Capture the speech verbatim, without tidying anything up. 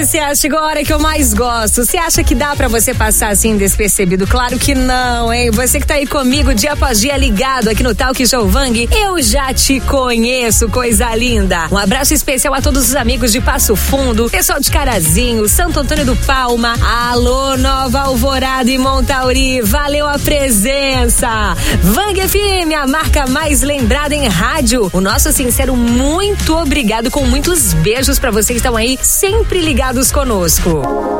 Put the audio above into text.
você acha agora que eu mais gosto? Você acha que dá pra você passar assim despercebido? Claro que não, hein? Você que tá aí comigo dia após dia ligado aqui no Talk Show Vang, eu já te conheço, coisa linda. Um abraço especial a todos os amigos de Passo Fundo, pessoal de Carazinho, Santo Antônio do Palma, alô Nova Alvorada e Montauri, valeu a presença. Vang F M, a marca mais lembrada em rádio. O nosso sincero muito obrigado, com muitos beijos pra vocês que estão aí sempre ligados conosco.